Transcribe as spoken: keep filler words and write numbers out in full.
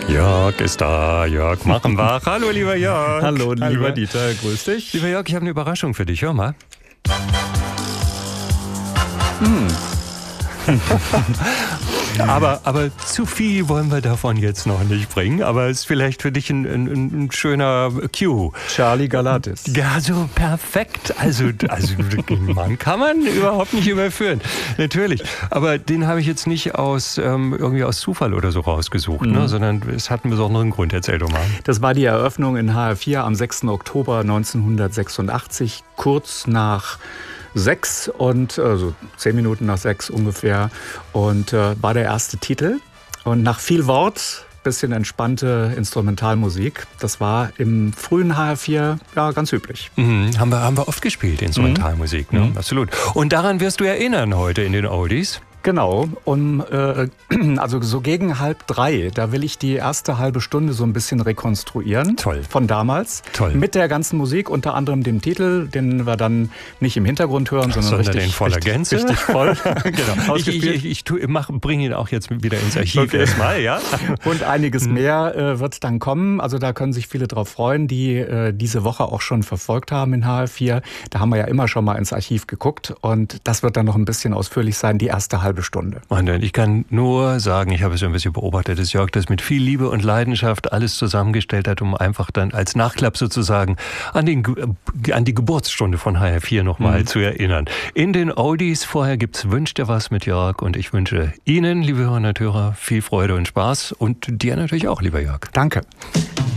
Jörg ist da, Jörg Machenbach. Hallo, lieber Jörg. Hallo, lieber Hallo. Dieter, grüß dich. Lieber Jörg, ich habe eine Überraschung für dich, hör mal. Hm. aber, aber zu viel wollen wir davon jetzt noch nicht bringen, aber es ist vielleicht für dich ein, ein, ein schöner Cue. Charlie Galatis. Ja, so perfekt. Also, also den Mann kann man überhaupt nicht überführen. Natürlich. Aber den habe ich jetzt nicht aus ähm, irgendwie aus Zufall oder so rausgesucht, mhm. ne? Sondern es hat einen besonderen Grund. Erzähl doch mal. Das war die Eröffnung in H R vier am sechsten Oktober neunzehnhundertsechsundachtzig, kurz nach sechs und also zehn Minuten nach sechs ungefähr, und äh, war der erste Titel. Und nach viel Wort, bisschen entspannte Instrumentalmusik. Das war im frühen H R vier ja ganz üblich. Mhm. Haben wir, haben wir oft gespielt, Instrumentalmusik, ne? Mhm. Absolut. Und daran wirst du erinnern heute in den Oldies. Genau, um, äh, also so gegen halb drei, da will ich die erste halbe Stunde so ein bisschen rekonstruieren. Toll. Von damals. Toll. Mit der ganzen Musik, unter anderem dem Titel, den wir dann nicht im Hintergrund hören, sondern, sondern richtig, in voller richtig, Gänze. Richtig voll. Genau. Ich, ich, ich, ich bringe ihn auch jetzt wieder ins Archiv okay. erstmal, ja. Und einiges mehr äh, wird dann kommen. Also da können sich viele drauf freuen, die äh, diese Woche auch schon verfolgt haben in H R vier. Da haben wir ja immer schon mal ins Archiv geguckt, und das wird dann noch ein bisschen ausführlich sein, die erste halbe Stunde. Und ich kann nur sagen, ich habe es ja ein bisschen beobachtet, dass Jörg das mit viel Liebe und Leidenschaft alles zusammengestellt hat, um einfach dann als Nachklapp sozusagen an, den, an die Geburtsstunde von H R vier nochmal mhm. zu erinnern. In den Oldies vorher gibt's Wünsch dir was mit Jörg, und ich wünsche Ihnen, liebe Hörerinnen und Hörer, viel Freude und Spaß, und dir natürlich auch, lieber Jörg. Danke.